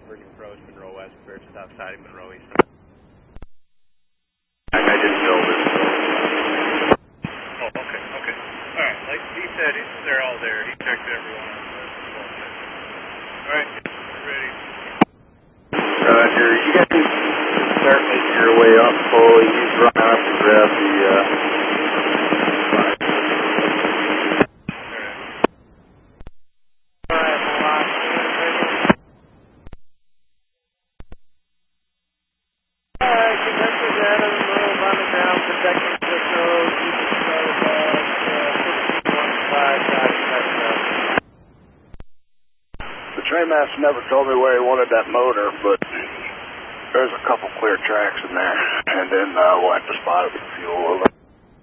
Virgin Approach, Monroe West, Birch, South Side, Monroe East. I just built it. Oh, okay. Alright, like he said, they're all there. He checked everyone on the Alright, ready. Roger. You guys can start making your way up slowly. He's running up to grab the, The trainmaster never told me where he wanted that motor, but there's a couple clear tracks in there, and then we'll have to spot it with fuel.